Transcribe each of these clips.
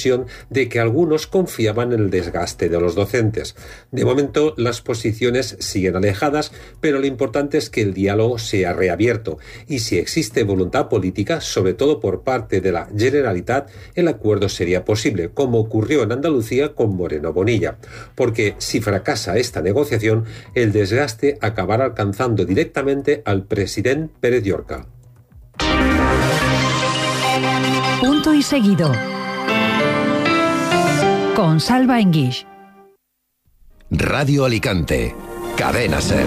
impresión de que algunos confiaban en el desgaste de los docentes. De momento, las posiciones siguen alejadas, pero lo importante es que el diálogo sea reabierto y si existe voluntad política, sobre todo por parte de la Generalitat, el acuerdo sería posible, como ocurrió en Andalucía con Moreno Bonilla. Porque si fracasa esta negociación, el desgaste acabará alcanzando directamente al presidente Pérez Llorca. Punto y seguido. Con Salva Enguix. Radio Alicante. Cadena SER.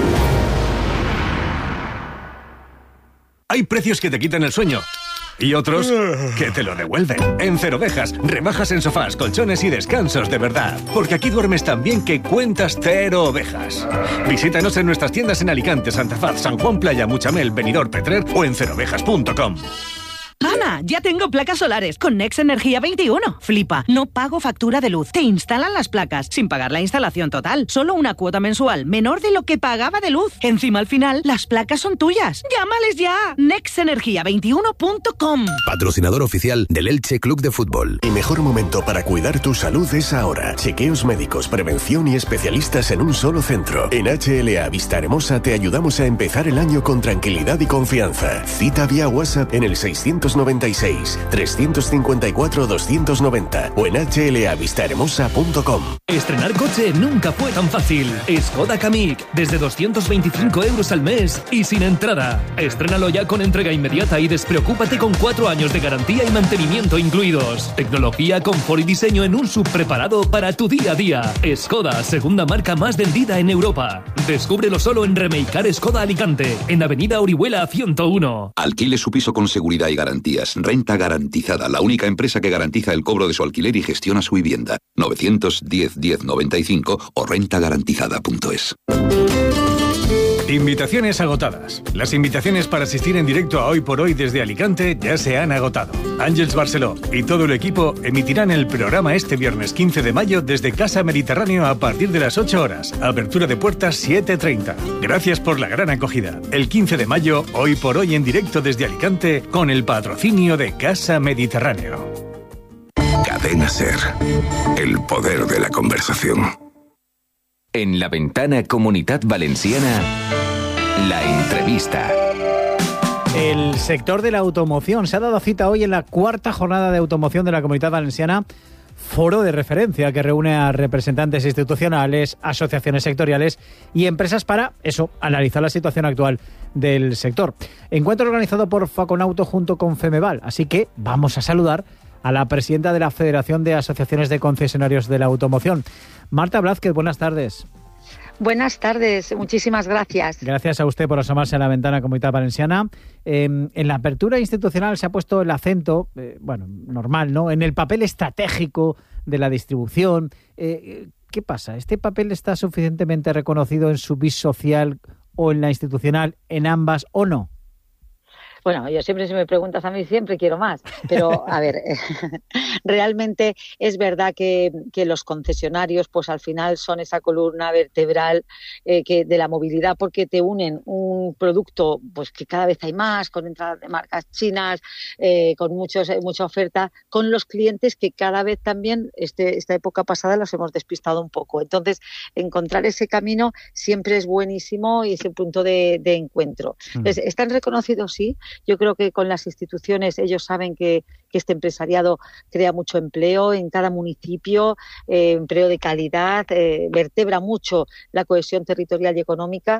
Hay precios que te quitan el sueño y otros que te lo devuelven. En Cero Ovejas, rebajas en sofás, colchones y descansos de verdad. Porque aquí duermes tan bien que cuentas cero ovejas. Visítanos en nuestras tiendas en Alicante, Santa Faz, San Juan, Playa, Muchamel, Benidorm, Petrer o en cerovejas.com. Ana, ya tengo placas solares con Nex Energía 21. Flipa, no pago factura de luz. Te instalan las placas sin pagar la instalación total. Solo una cuota mensual menor de lo que pagaba de luz. Encima al final, las placas son tuyas. ¡Llámales ya! nexenergia21.com. Patrocinador oficial del Elche Club de Fútbol. El mejor momento para cuidar tu salud es ahora. Chequeos médicos, prevención y especialistas en un solo centro. En HLA Vista Hermosa te ayudamos a empezar el año con tranquilidad y confianza. Cita vía WhatsApp en el 696-354-290 o en hlavistahermosa.com. Estrenar coche nunca fue tan fácil. Skoda Kamiq, desde 225 euros al mes y sin entrada. Estrénalo ya con entrega inmediata y despreocúpate con 4 años de garantía y mantenimiento incluidos. Tecnología, confort y diseño en un sub preparado para tu día a día. Skoda, segunda marca más vendida en Europa. Descúbrelo solo en Remeicar Skoda Alicante, en Avenida Orihuela 101. Alquile su piso con seguridad y garantías. Renta Garantizada, la única empresa que garantiza el cobro de su alquiler y gestiona su vivienda. 910-1095 o rentagarantizada.es. Invitaciones agotadas. Las invitaciones para asistir en directo a Hoy por Hoy desde Alicante ya se han agotado. Ángels Barceló y todo el equipo emitirán el programa este viernes 15 de mayo desde Casa Mediterráneo a partir de las 8 horas. Apertura de puertas 7:30. Gracias por la gran acogida. El 15 de mayo, Hoy por Hoy en directo desde Alicante con el patrocinio de Casa Mediterráneo. Cadena SER. El poder de la conversación. En La Ventana Comunitat Valenciana, la entrevista. El sector de la automoción se ha dado cita hoy en la 4ª jornada de automoción de la Comunitat Valenciana, foro de referencia que reúne a representantes institucionales, asociaciones sectoriales y empresas para, analizar la situación actual del sector. Encuentro organizado por Faconauto junto con Femeval, así que vamos a saludar a la presidenta de la Federación de Asociaciones de Concesionarios de la Automoción. Marta Blázquez, buenas tardes. Buenas tardes, muchísimas gracias. Gracias a usted por asomarse a la ventana Comunitat Valenciana. En la apertura institucional se ha puesto el acento, normal, ¿no?, en el papel estratégico de la distribución. ¿Qué pasa? ¿Este papel está suficientemente reconocido en su BIS social o en la institucional, en ambas o no? Bueno, yo siempre, si me preguntas a mí, siempre quiero más. Pero, a ver, realmente es verdad que los concesionarios, pues al final son esa columna vertebral que de la movilidad, porque te unen un producto pues que cada vez hay más, con entradas de marcas chinas, con mucha oferta, con los clientes que cada vez también, esta época pasada, los hemos despistado un poco. Entonces, encontrar ese camino siempre es buenísimo y ese punto de encuentro. Entonces, ¿están reconocidos? Sí. Yo creo que con las instituciones ellos saben que este empresariado crea mucho empleo en cada municipio, empleo de calidad, vertebra mucho la cohesión territorial y económica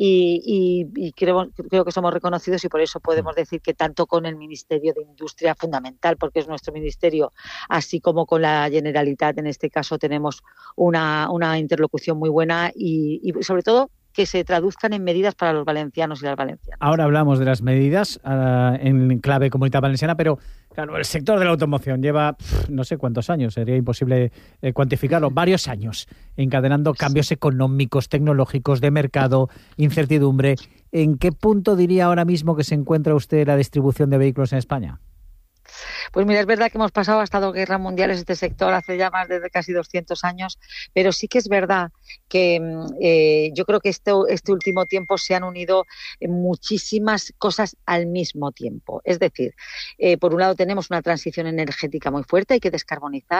y creo que somos reconocidos y por eso podemos decir que tanto con el Ministerio de Industria, fundamental porque es nuestro ministerio, así como con la Generalitat, en este caso tenemos una interlocución muy buena y sobre todo que se traduzcan en medidas para los valencianos y las valencianas. Ahora hablamos de las medidas en clave Comunitat Valenciana, pero claro, el sector de la automoción lleva no sé cuántos años, sería imposible cuantificarlo, varios años, encadenando cambios económicos, tecnológicos, de mercado, incertidumbre. ¿En qué punto diría ahora mismo que se encuentra usted la distribución de vehículos en España? Pues mira, es verdad que hemos pasado hasta 2 guerras mundiales este sector hace ya más de casi 200 años, pero sí que es verdad que yo creo que este último tiempo se han unido muchísimas cosas al mismo tiempo. Es decir, por un lado tenemos una transición energética muy fuerte, hay que descarbonizar.